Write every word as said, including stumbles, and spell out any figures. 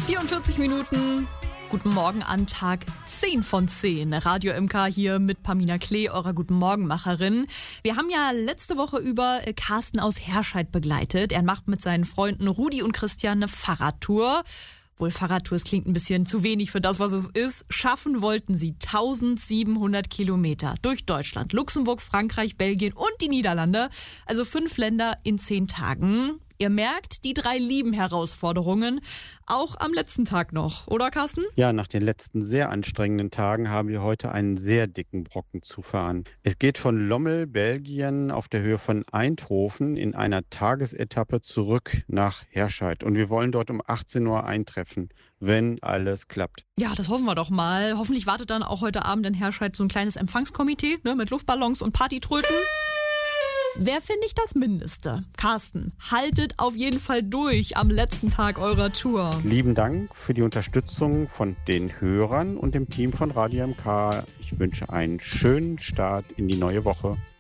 vierundvierzig Minuten. Guten Morgen an Tag zehn von zehn. Radio M K hier mit Pamina Klee, eurer Guten Morgenmacherin. Wir haben ja letzte Woche über Carsten aus Herscheid begleitet. Er macht mit seinen Freunden Rudi und Christian eine Fahrradtour. Wohl Fahrradtour, es klingt ein bisschen zu wenig für das, was es ist. Schaffen wollten sie eintausendsiebenhundert Kilometer durch Deutschland, Luxemburg, Frankreich, Belgien und die Niederlande. Also fünf Länder in zehn Tagen. Ihr merkt, die drei lieben Herausforderungen, auch am letzten Tag noch, oder Carsten? Ja, nach den letzten sehr anstrengenden Tagen haben wir heute einen sehr dicken Brocken zu fahren. Es geht von Lommel, Belgien, auf der Höhe von Eindhoven in einer Tagesetappe zurück nach Herscheid. Und wir wollen dort um achtzehn Uhr eintreffen, wenn alles klappt. Ja, das hoffen wir doch mal. Hoffentlich wartet dann auch heute Abend in Herscheid so ein kleines Empfangskomitee, ne, mit Luftballons und Partytröten. Wer finde ich das Mindeste? Carsten, haltet auf jeden Fall durch am letzten Tag eurer Tour. Lieben Dank für die Unterstützung von den Hörern und dem Team von Radio M K. Ich wünsche einen schönen Start in die neue Woche.